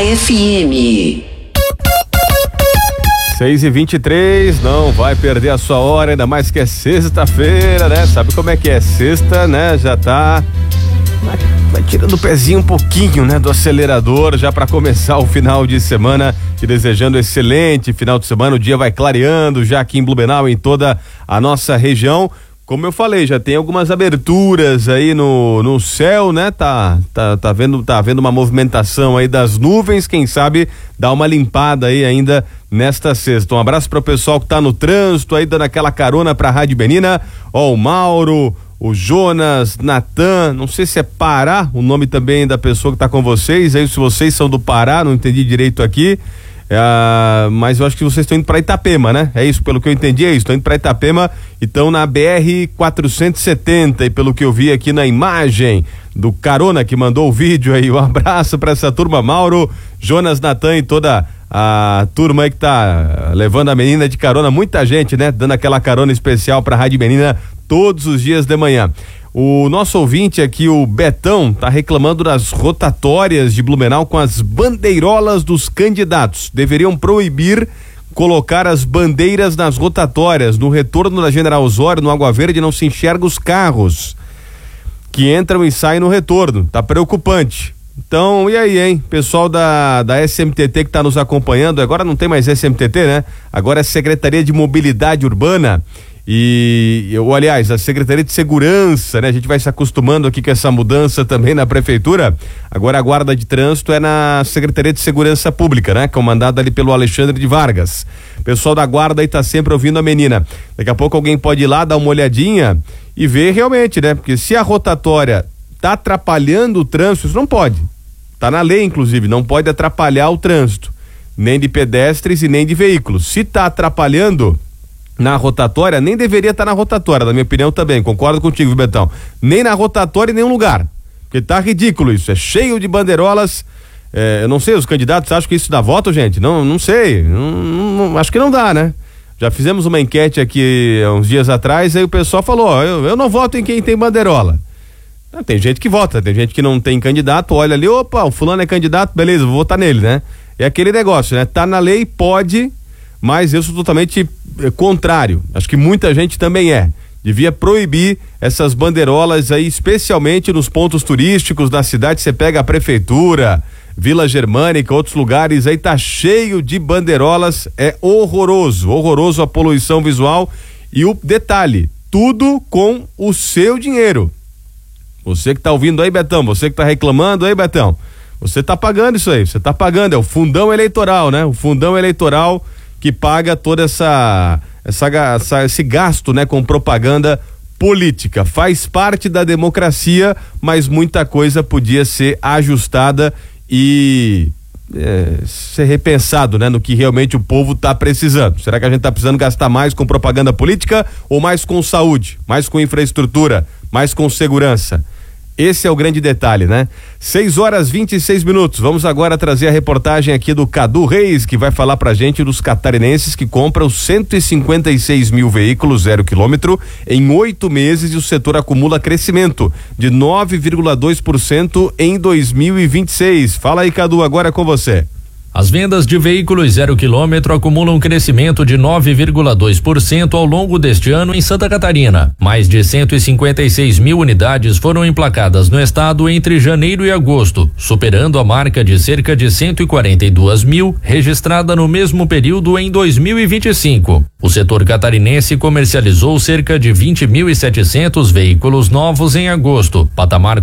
FM. 6h23, não vai perder a sua hora, ainda mais que é sexta-feira, né? Sabe como é que é? Sexta, né? Já tá vai tirando o pezinho um pouquinho, né? Do acelerador, já para começar o final de semana, te desejando excelente final de semana. O dia vai clareando já aqui em Blumenau, em toda a nossa região. Como eu falei, já tem algumas aberturas aí no céu, né? Tá vendo uma movimentação aí das nuvens, quem sabe dá uma limpada aí ainda nesta sexta. Um abraço para o pessoal que tá no trânsito aí, dando aquela carona pra Rádio Menina. Ó, o Mauro, o Jonas, Natan, não sei se é Pará, o nome também da pessoa que tá com vocês, aí se vocês são do Pará, não entendi direito aqui. Mas eu acho que vocês estão indo para Itapema, né? É isso, pelo que eu entendi, é isso. Estão indo para Itapema e estão na BR-470. E pelo que eu vi aqui na imagem do Carona que mandou o vídeo aí, um abraço para essa turma, Mauro, Jonas, Natan e toda a turma aí que tá levando a menina de carona. Muita gente, né? Dando aquela carona especial para a Rádio Menina todos os dias de manhã. O nosso ouvinte aqui, o Betão, tá reclamando das rotatórias de Blumenau com as bandeirolas dos candidatos. Deveriam proibir colocar as bandeiras nas rotatórias. No retorno da General Osório, no Água Verde, não se enxerga os carros que entram e saem no retorno. Tá preocupante. Então, e aí, hein? Pessoal da SMTT que tá nos acompanhando, agora não tem mais SMTT, né? Agora é Secretaria de Mobilidade Urbana. Aliás, a Secretaria de Segurança, né? A gente vai se acostumando aqui com essa mudança também na Prefeitura. Agora a Guarda de Trânsito é na Secretaria de Segurança Pública, né? Comandada ali pelo Alexandre de Vargas. O pessoal da Guarda aí tá sempre ouvindo a menina. Daqui a pouco alguém pode ir lá dar uma olhadinha e ver realmente, né? Porque se a rotatória tá atrapalhando o trânsito, isso não pode. Tá na lei, inclusive, não pode atrapalhar o trânsito. Nem de pedestres e nem de veículos. Se tá atrapalhando na rotatória, nem deveria estar na rotatória, na minha opinião também, concordo contigo, Betão. Nem na rotatória em nenhum lugar, porque tá ridículo isso, é cheio de bandeirolas. Eu não sei, os candidatos acham que isso dá voto, gente? Não sei, não, acho que não dá, né? Já fizemos uma enquete aqui uns dias atrás, aí o pessoal falou, ó, eu não voto em quem tem bandeirola. Tem gente que vota, tem gente que não tem candidato, olha ali, opa, o fulano é candidato, beleza, vou votar nele, né? É aquele negócio, né? Tá na lei, pode, mas eu sou totalmente contrário. Acho que muita gente também é. Devia proibir essas bandeirolas aí, especialmente nos pontos turísticos da cidade. Você pega a Prefeitura, Vila Germânica, outros lugares aí, tá cheio de bandeirolas. É horroroso a poluição visual. E o detalhe, tudo com o seu dinheiro. Você que tá ouvindo aí, Betão, você que tá reclamando aí, Betão, você tá pagando isso aí, você tá pagando, é o fundão eleitoral, né? O fundão eleitoral que paga toda esse gasto, né, com propaganda política. Faz parte da democracia, mas muita coisa podia ser ajustada e ser repensado, né, no que realmente o povo tá precisando. Será que a gente tá precisando gastar mais com propaganda política ou mais com saúde, mais com infraestrutura, mais com segurança? Esse é o grande detalhe, né? 6h26. Vamos agora trazer a reportagem aqui do Cadu Reis, que vai falar pra gente dos catarinenses que compram 156 mil veículos 0 km em 8 meses e o setor acumula crescimento de 9,2% em 2026. Fala aí, Cadu, agora é com você. As vendas de veículos 0 km acumulam um crescimento de 9,2% ao longo deste ano em Santa Catarina. Mais de 156 mil unidades foram emplacadas no estado entre janeiro e agosto, superando a marca de cerca de 142 mil registrada no mesmo período em 2025. O setor catarinense comercializou cerca de 20.700 veículos novos em agosto, patamar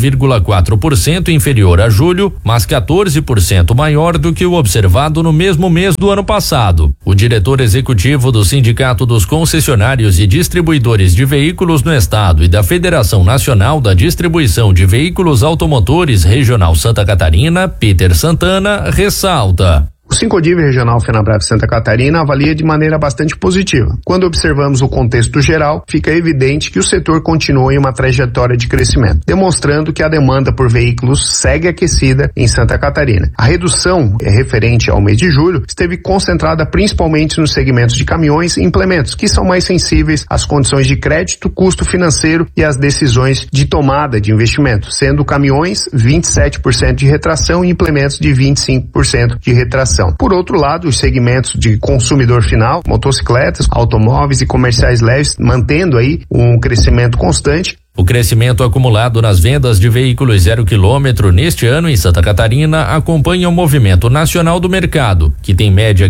4,4% inferior a julho, mas 14% maior do que o observado no mesmo mês do ano passado. O diretor executivo do Sindicato dos Concessionários e Distribuidores de Veículos no Estado e da Federação Nacional da Distribuição de Veículos Automotores Regional Santa Catarina, Peter Santana, ressalta: O Sincodiv Regional Fenabrave Santa Catarina avalia de maneira bastante positiva. Quando observamos o contexto geral, fica evidente que o setor continua em uma trajetória de crescimento, demonstrando que a demanda por veículos segue aquecida em Santa Catarina. A redução referente ao mês de julho esteve concentrada principalmente nos segmentos de caminhões e implementos, que são mais sensíveis às condições de crédito, custo financeiro e às decisões de tomada de investimento, sendo caminhões 27% de retração e implementos de 25% de retração. Por outro lado, os segmentos de consumidor final, motocicletas, automóveis e comerciais leves, mantendo aí um crescimento constante. O crescimento acumulado nas vendas de veículos 0 km neste ano em Santa Catarina acompanha o movimento nacional do mercado, que tem média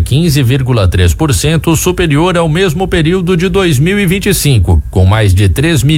15,3% superior ao mesmo período de 2025, com mais de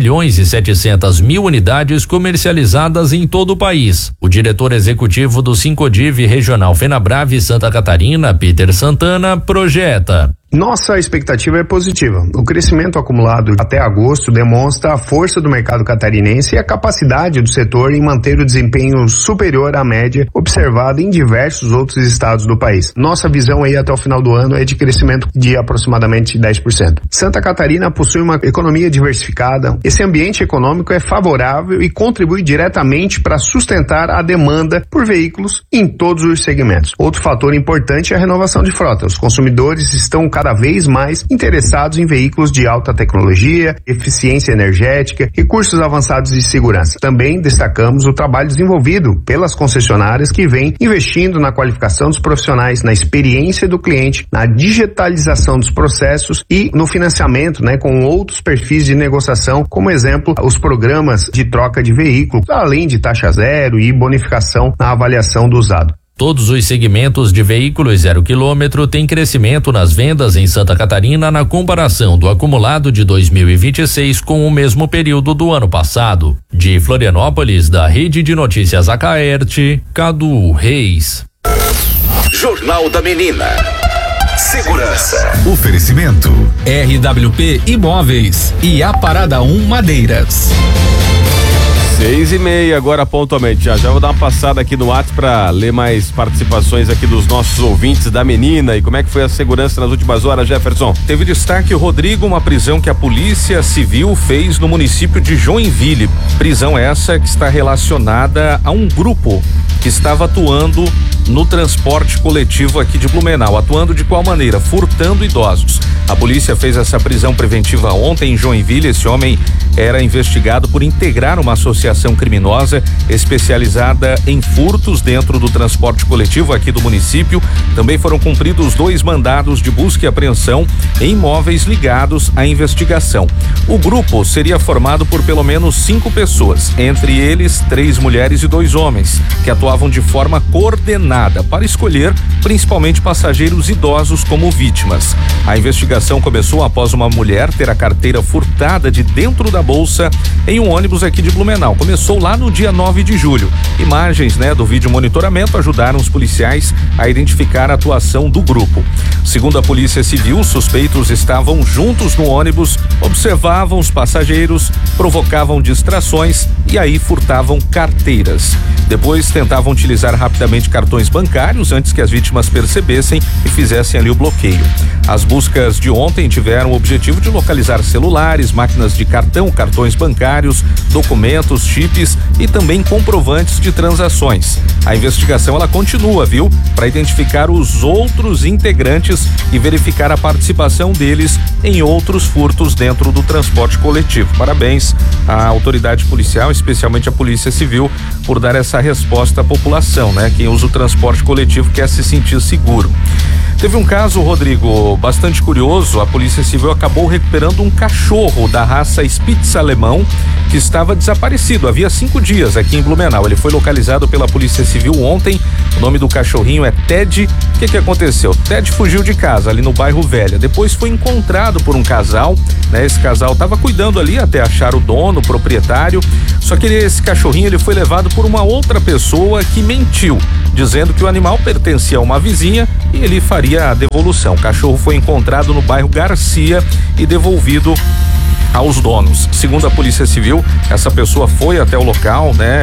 3.700.000 unidades comercializadas em todo o país. O diretor executivo do Sincodiv Regional Fenabrave Santa Catarina, Peter Santana, projeta: nossa expectativa é positiva. O crescimento acumulado até agosto demonstra a força do mercado catarinense e a capacidade do setor em manter o desempenho superior à média observada em diversos outros estados do país. Nossa visão aí até o final do ano é de crescimento de aproximadamente 10%. Santa Catarina possui uma economia diversificada. Esse ambiente econômico é favorável e contribui diretamente para sustentar a demanda por veículos em todos os segmentos. Outro fator importante é a renovação de frota. Os consumidores estão cada vez mais interessados em veículos de alta tecnologia, eficiência energética, recursos avançados de segurança. Também destacamos o trabalho desenvolvido pelas concessionárias que vêm investindo na qualificação dos profissionais, na experiência do cliente, na digitalização dos processos e no financiamento, com outros perfis de negociação, como exemplo, os programas de troca de veículo, além de taxa zero e bonificação na avaliação do usado. Todos os segmentos de veículos 0 km têm crescimento nas vendas em Santa Catarina na comparação do acumulado de 2026 com o mesmo período do ano passado. De Florianópolis, da Rede de Notícias Acaerte, Cadu Reis. Jornal da Menina. Segurança. Oferecimento RWP Imóveis e a Parada 1 Madeiras. 6:30 agora pontualmente. Já vou dar uma passada aqui no WhatsApp para ler mais participações aqui dos nossos ouvintes da Menina. E como é que foi a segurança nas últimas horas, Jefferson? Teve destaque, Rodrigo, uma prisão que a Polícia Civil fez no município de Joinville. Prisão essa que está relacionada a um grupo que estava atuando no transporte coletivo aqui de Blumenau. Atuando de qual maneira? Furtando idosos. A polícia fez essa prisão preventiva ontem em Joinville. Esse homem era investigado por integrar uma associação criminosa especializada em furtos dentro do transporte coletivo aqui do município. Também foram cumpridos 2 mandados de busca e apreensão em imóveis ligados à investigação. O grupo seria formado por pelo menos 5 pessoas, entre eles 3 mulheres e 2 homens, que atuavam de forma coordenada para escolher principalmente passageiros idosos como vítimas. A investigação começou após uma mulher ter a carteira furtada de dentro da bolsa em um ônibus aqui de Blumenau. Começou lá no dia 9 de julho. Imagens, do vídeo monitoramento ajudaram os policiais a identificar a atuação do grupo. Segundo a Polícia Civil, os suspeitos estavam juntos no ônibus, observavam os passageiros, provocavam distrações e aí furtavam carteiras. Depois tentavam utilizar rapidamente cartões bancários antes que as vítimas percebessem e fizessem ali o bloqueio. As buscas de ontem tiveram o objetivo de localizar celulares, máquinas de cartão, cartões bancários, documentos, chips e também comprovantes de transações. A investigação ela continua, para identificar os outros integrantes e verificar a participação deles em outros furtos dentro do transporte coletivo. Parabéns à autoridade policial, especialmente à Polícia Civil, por dar essa resposta à população, Quem usa o transporte coletivo quer se sentir seguro. Teve um caso, Rodrigo, bastante curioso. A Polícia Civil acabou recuperando um cachorro da raça Spitz alemão que estava desaparecido havia 5 dias aqui em Blumenau. Ele foi localizado pela Polícia Civil ontem. O nome do cachorrinho é Ted. O que aconteceu? Ted fugiu de casa ali no bairro Velha. Depois foi encontrado por um casal, Esse casal estava cuidando ali até achar o dono, o proprietário. Só que esse cachorrinho ele foi levado por uma outra pessoa que mentiu, dizendo que o animal pertencia a uma vizinha e ele faria a devolução. O cachorro foi encontrado no bairro Garcia e devolvido aos donos. Segundo a Polícia Civil, essa pessoa foi até o local,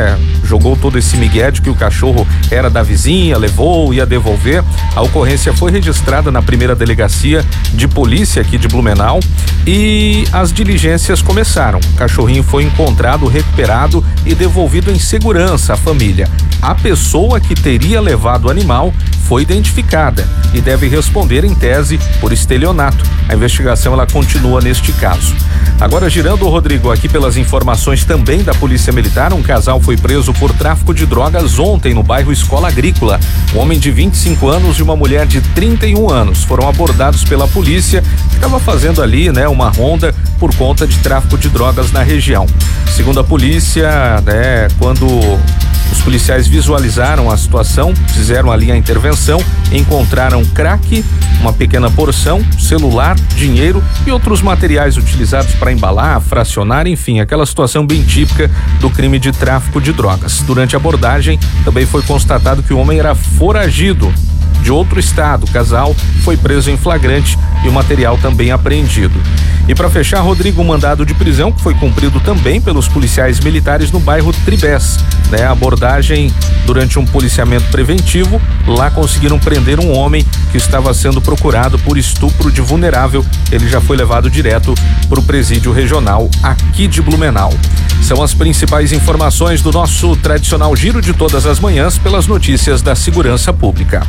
jogou todo esse migué de que o cachorro era da vizinha, levou, ia devolver. A ocorrência foi registrada na primeira delegacia de polícia aqui de Blumenau e as diligências começaram. O cachorrinho foi encontrado, recuperado e devolvido em segurança à família. A pessoa que teria levado o animal foi identificada e deve responder em tese por estelionato. A investigação ela continua neste caso. Agora, girando, Rodrigo, aqui pelas informações também da Polícia Militar, um casal foi preso por tráfico de drogas ontem no bairro Escola Agrícola. Um homem de 25 anos e uma mulher de 31 anos foram abordados pela polícia, que estava fazendo ali, né, uma ronda por conta de tráfico de drogas na região. Segundo a polícia, né, quando os policiais visualizaram a situação, fizeram ali a intervenção, encontraram crack, uma pequena porção, celular, dinheiro e outros materiais utilizados para embalar, fracionar, enfim, aquela situação bem típica do crime de tráfico de drogas. Durante a abordagem, também foi constatado que o homem era foragido de outro estado. O casal foi preso em flagrante e o material também apreendido. E para fechar, Rodrigo, um mandado de prisão que foi cumprido também pelos policiais militares no bairro Tribés, né? A abordagem durante um policiamento preventivo, lá conseguiram prender um homem que estava sendo procurado por estupro de vulnerável. Ele já foi levado direto para o presídio regional aqui de Blumenau. São as principais informações do nosso tradicional giro de todas as manhãs pelas notícias da segurança pública.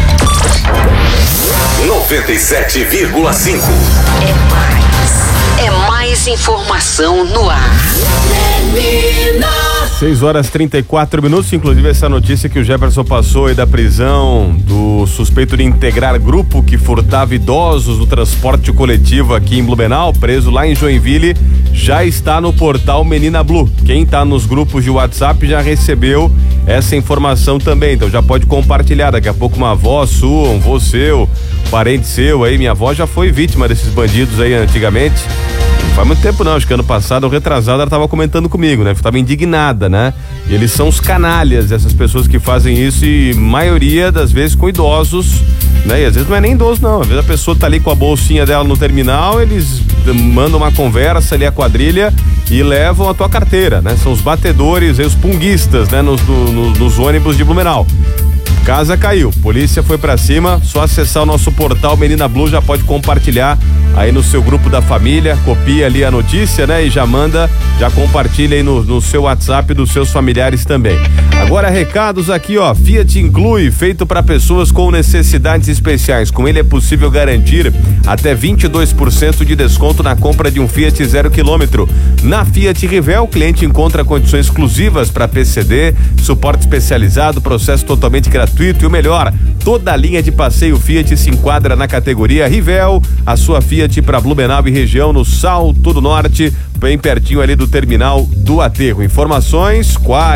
97,5. É mais informação no ar. 6h34, inclusive essa notícia que o Jefferson passou aí da prisão do suspeito de integrar grupo que furtava idosos no transporte coletivo aqui em Blumenau, preso lá em Joinville, já está no portal Menina Blue. Quem está nos grupos de WhatsApp já recebeu essa informação também, então já pode compartilhar. Daqui a pouco uma avó sua, um vô seu, parente seu aí, minha avó já foi vítima desses bandidos aí antigamente. Não faz muito tempo não, acho que ano passado ou retrasado ela tava comentando comigo, né? Tava indignada, né? E eles são os canalhas, essas pessoas que fazem isso, e maioria das vezes com idosos, né? E às vezes não é nem idoso não, às vezes a pessoa tá ali com a bolsinha dela no terminal, eles mandam uma conversa ali, a quadrilha, e levam a tua carteira, né? São os batedores, os punguistas, né? Nos ônibus de Blumenau. Casa caiu, polícia foi pra cima, só acessar o nosso portal Menina Blue, já pode compartilhar aí no seu grupo da família, copia ali a notícia, né? E já manda, já compartilha aí no seu WhatsApp dos seus familiares também. Agora recados aqui, ó, Fiat Inclui, feito para pessoas com necessidades especiais. Com ele é possível garantir até 22% de desconto na compra de um Fiat 0 km. Na Fiat Rivel, o cliente encontra condições exclusivas para PCD, suporte especializado, processo totalmente gratuito e o melhor, toda a linha de passeio Fiat se enquadra na categoria Rivel, a sua Fiat para Blumenau e região no Salto do Norte, bem pertinho ali do terminal do Aterro. Informações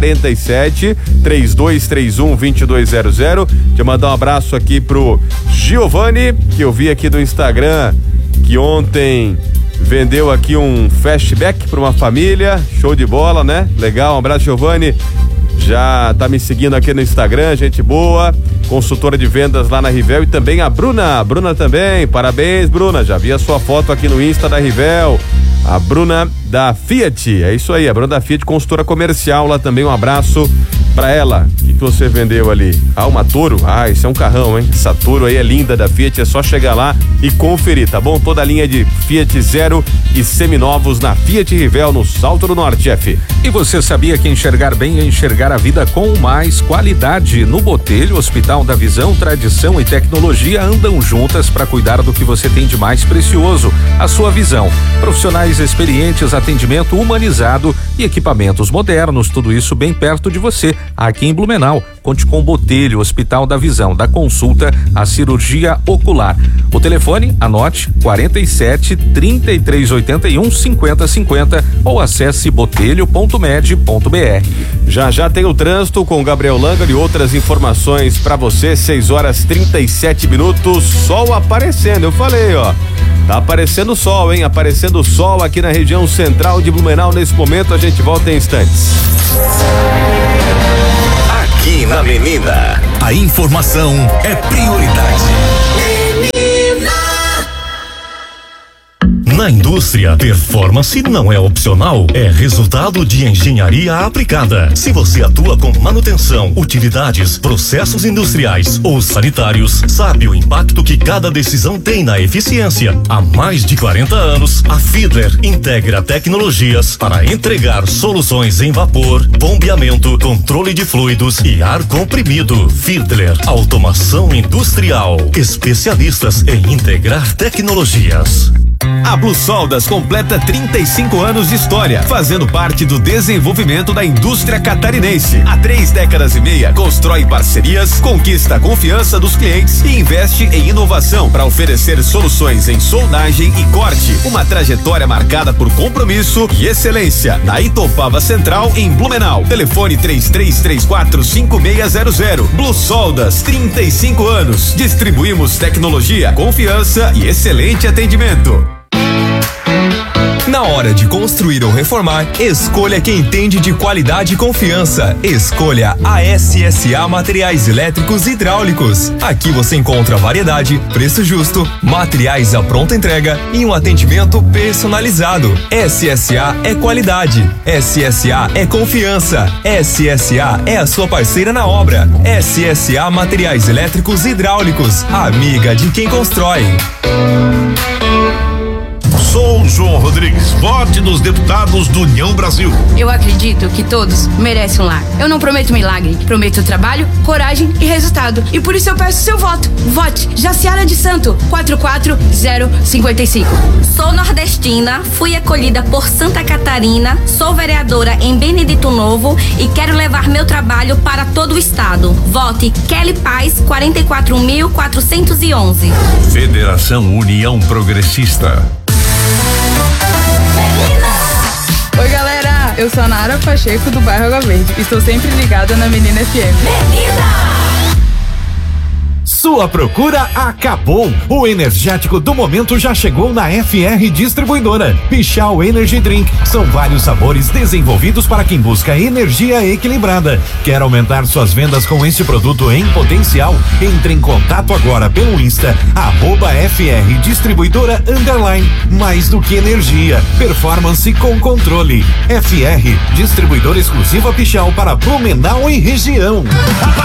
47-3231-2200. Deixa eu mandar um abraço aqui pro Giovanni, que eu vi aqui no Instagram, que ontem vendeu aqui um flashback para uma família, show de bola, né? Legal, um abraço, Giovanni. Já tá me seguindo aqui no Instagram, gente boa, consultora de vendas lá na Rivel, e também a Bruna também, parabéns, Bruna, já vi a sua foto aqui no Insta da Rivel, a Bruna da Fiat, é isso aí, a Bruna da Fiat, consultora comercial lá também, um abraço pra ela. O que você vendeu ali? Ah, uma Toro? Ah, isso é um carrão, hein? Essa Toro aí é linda da Fiat, é só chegar lá e conferir, tá bom? Toda a linha de Fiat Zero e seminovos na Fiat Rivel, no Salto do Norte, chefe. E você sabia que enxergar bem é enxergar a vida com mais qualidade? No Botelho, Hospital da Visão, tradição e tecnologia andam juntas para cuidar do que você tem de mais precioso, a sua visão. Profissionais experientes, atendimento humanizado e equipamentos modernos, tudo isso bem perto de você, aqui em Blumenau. Conte com o Botelho, Hospital da Visão, da consulta à cirurgia ocular. O telefone, anote, 47-3381-5050 ou acesse botelho.med.br. Já tem o trânsito com o Gabriel Langer e outras informações pra você, 6h37, sol aparecendo, eu falei, ó. Tá aparecendo sol, hein? Aparecendo sol aqui na região central de Blumenau nesse momento, a gente volta em instantes. Aqui na Menina, a informação é prioridade. Na indústria, performance não é opcional, é resultado de engenharia aplicada. Se você atua com manutenção, utilidades, processos industriais ou sanitários, sabe o impacto que cada decisão tem na eficiência. Há mais de 40 anos, a Fiedler integra tecnologias para entregar soluções em vapor, bombeamento, controle de fluidos e ar comprimido. Fiedler Automação Industrial, especialistas em integrar tecnologias. A Blue Soldas completa 35 anos de história, fazendo parte do desenvolvimento da indústria catarinense. Há 3 décadas e meia, constrói parcerias, conquista a confiança dos clientes e investe em inovação para oferecer soluções em soldagem e corte. Uma trajetória marcada por compromisso e excelência. Na Itopava Central, em Blumenau. Telefone 3334-5600. Blue Soldas, 35 anos. Distribuímos tecnologia, confiança e excelente atendimento. Na hora de construir ou reformar, escolha quem entende de qualidade e confiança. Escolha a SSA Materiais Elétricos e Hidráulicos. Aqui você encontra variedade, preço justo, materiais à pronta entrega e um atendimento personalizado. SSA é qualidade. SSA é confiança. SSA é a sua parceira na obra. SSA Materiais Elétricos e Hidráulicos. Amiga de quem constrói. Sou João Rodrigues, vote nos deputados do União Brasil. Eu acredito que todos merecem um lar. Eu não prometo milagre, prometo trabalho, coragem e resultado. E por isso eu peço seu voto. Vote Jaciara de Santo, 44055. Sou nordestina, fui acolhida por Santa Catarina, sou vereadora em Benedito Novo e quero levar meu trabalho para todo o estado. Vote Kelly Paz, 44.411. Federação União Progressista. Oi galera, eu sou a Nara Pacheco do bairro Água Verde. Estou sempre ligada na Menina FM. Sua procura acabou. O energético do momento já chegou na FR Distribuidora. Pichau Energy Drink. São vários sabores desenvolvidos para quem busca energia equilibrada. Quer aumentar suas vendas com este produto em potencial? Entre em contato agora pelo Insta, @FR Distribuidora _ mais do que energia, performance com controle. FR Distribuidora exclusiva Pichau para Blumenau e região.